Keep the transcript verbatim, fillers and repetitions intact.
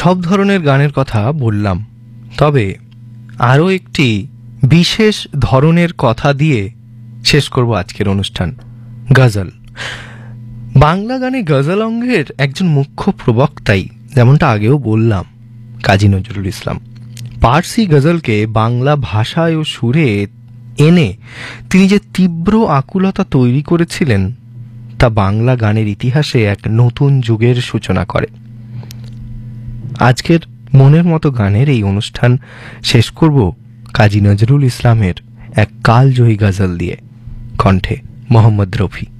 সব ধরনের গানের কথা বললাম, তবে আরও একটি বিশেষ ধরনের কথা দিয়ে শেষ করব আজকের অনুষ্ঠান, গজল। বাংলা গানে গজল অঙ্গের একজন মুখ্য প্রবক্তাই, যেমনটা আগেও বললাম, কাজী নজরুল ইসলাম। পার্সি গজলকে বাংলা ভাষায় ও সুরে এনে তিনি যে তীব্র আকুলতা তৈরি করেছিলেন, তা বাংলা গানের ইতিহাসে এক নতুন যুগের সূচনা করে। আজকের মনের মতো গানের এই অনুষ্ঠান শেষ করব কাজী নজরুল ইসলামের এক কালজয়ী গজল দিয়ে, কণ্ঠে মোহাম্মদ রফি।